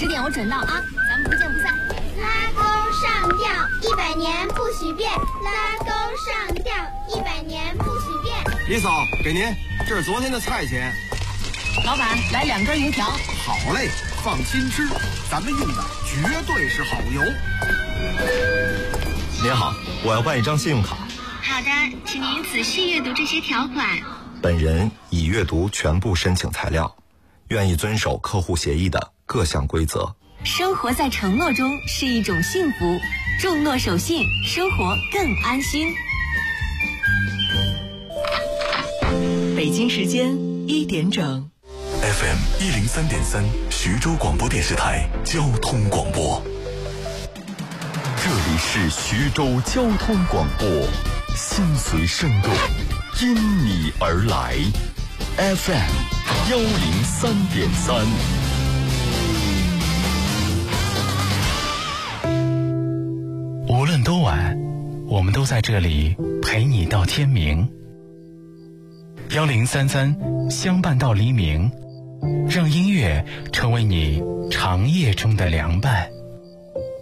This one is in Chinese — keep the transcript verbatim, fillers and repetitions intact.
十点我准到啊，咱们不见不散。 拉钩上吊，一百年不许变。拉钩上吊，一百年不许变。 李嫂，给您，这是昨天的菜钱。 老板，来两根油条。 好嘞，放心吃，咱们用的绝对是好油。 您好，我要办一张信用卡。 好的，请您仔细阅读这些条款。 本人已阅读全部申请材料，愿意遵守客户协议的各项规则。 生活在承诺中是一种幸福，重诺守信，生活更安心。 北京时间一点整。 F M 一零三点三，徐州广播电视台交通广播。 这里是徐州交通广播，心随声动，因你而来。F M 幺零三点三。 无论多晚，我们都在这里陪你到天明。幺零三三相伴到黎明，让音乐成为你长夜中的凉伴。